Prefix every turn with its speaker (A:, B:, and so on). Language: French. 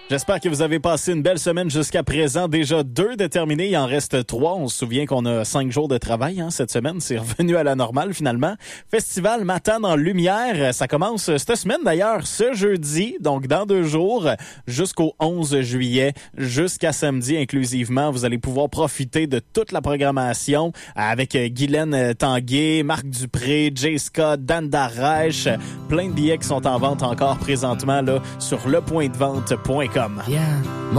A: J'espère que vous avez passé une belle semaine jusqu'à présent. Déjà 2 déterminés, il en reste 3. On se souvient qu'on a 5 jours de travail cette semaine. C'est revenu à la normale finalement. Festival Matane en lumière. Ça commence cette semaine d'ailleurs, ce jeudi, donc dans 2 jours, jusqu'au 11 juillet, jusqu'à samedi inclusivement. Vous allez pouvoir profiter de toute la programmation avec Guylaine Tanguay, Marc Dupré, Jay Scott, Dan Darèche. Plein de billets qui sont en vente encore présentement là sur lepointdevente.com.
B: Yeah.